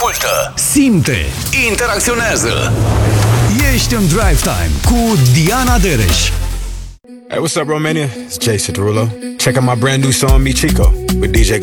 Ascultă, simte, interacționează. Ești în Drive Time cu Diana Dereș. Hey, what's up, Romania? It's Jason Derulo. Check out my brand new song, Mi Chico, with DJ